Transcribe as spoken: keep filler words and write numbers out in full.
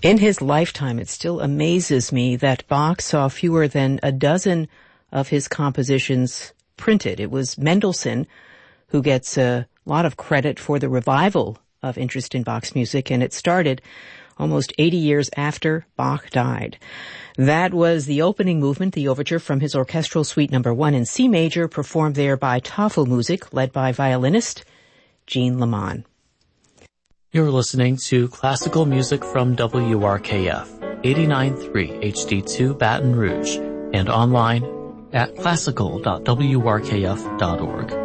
In his lifetime, it still amazes me that Bach saw fewer than a dozen of his compositions printed. It was Mendelssohn who gets a lot of credit for the revival of interest in Bach's music, and it started almost eighty years after Bach died. That was the opening movement, the overture from his orchestral suite number one in C major, performed there by Tafelmusik, led by violinist Jean Leman. You're listening to classical music from W R K F, eighty-nine point three H D two Baton Rouge, and online at classical dot w r k f dot org.